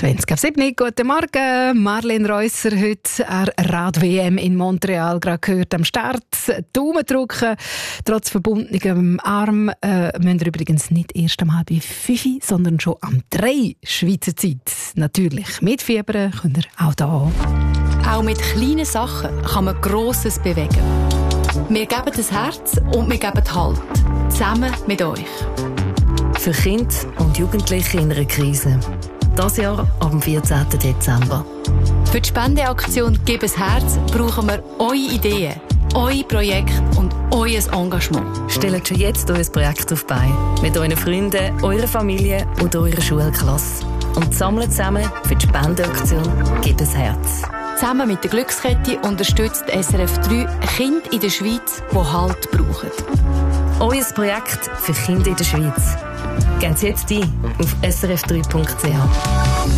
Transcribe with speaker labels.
Speaker 1: 20:07. Guten Morgen, Marlene Reusser, heute an Rad-WM in Montreal, gerade gehört am Start. Daumen drücken, trotz verbundenem Arm. Müssen wir übrigens nicht erst um 4:30, sondern schon um 3 Schweizer Zeit. Natürlich, mitfiebern könnt ihr auch da.
Speaker 2: Auch mit kleinen Sachen kann man Grosses bewegen. Wir geben das Herz und wir geben Halt. Zusammen mit euch.
Speaker 3: Für Kinder und Jugendliche in einer Krise. Das Jahr am 14. Dezember.
Speaker 2: Für die Spendeaktion «Gib ein Herz» brauchen wir eure Ideen, euer Projekt und euer Engagement.
Speaker 3: Stellt schon jetzt euer Projekt auf die Beine. Mit euren Freunden, eurer Familie und eurer Schulklasse. Und sammelt zusammen für die Spendeaktion «Gib ein Herz».
Speaker 2: Zusammen mit der Glückskette unterstützt SRF 3 Kinder in der Schweiz, die Halt brauchen.
Speaker 3: Euer Projekt für Kinder in der Schweiz. Gebt jetzt ein auf srf3.ch.